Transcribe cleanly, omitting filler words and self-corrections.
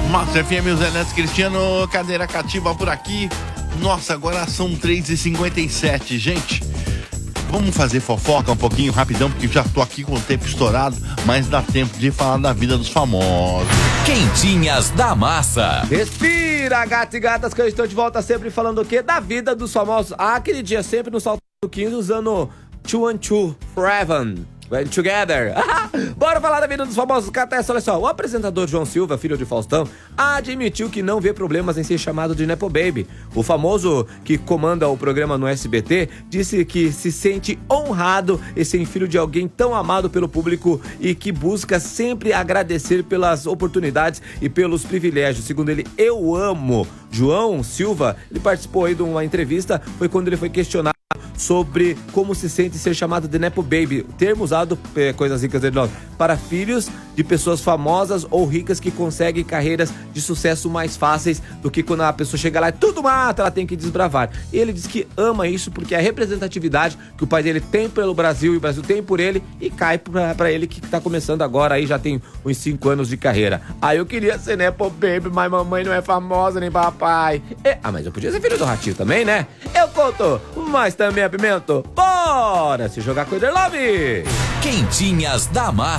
Massa FM, o Zé Neto Cristiano, cadeira cativa por aqui. Nossa, agora são 3h57, gente. Vamos fazer fofoca um pouquinho rapidão, porque já tô aqui com o tempo estourado, mas dá tempo de falar da vida dos famosos. Quentinhas da Massa. Respira, gato e gatas, que eu estou de volta sempre falando o quê? Da vida dos famosos. Aquele dia sempre no Salto 15 usando 212 Forever. When together. Bora falar da vida dos famosos. Catessa, olha só. O apresentador João Silva, filho de Faustão, admitiu que não vê problemas em ser chamado de Nepo Baby. O famoso que comanda o programa no SBT disse que se sente honrado em ser filho de alguém tão amado pelo público e que busca sempre agradecer pelas oportunidades e pelos privilégios. Segundo ele, eu amo. João Silva, ele participou aí de uma entrevista, foi quando ele foi questionado sobre como se sente ser chamado de Nepo Baby, termo usado, coisas ricas dele, para filhos de pessoas famosas ou ricas que conseguem carreiras de sucesso mais fáceis do que quando a pessoa chega lá e tudo mata, ela tem que desbravar. E ele diz que ama isso porque é a representatividade que o pai dele tem pelo Brasil e o Brasil tem por ele e cai pra ele que tá começando agora, aí já tem uns 5 anos de carreira. Eu queria ser Nepo Baby, mas mamãe não é famosa nem papai. Mas eu podia ser filho do Ratinho também, né? Eu conto, mas também apimento. Bora se jogar com o Love. Quentinhas da Massa.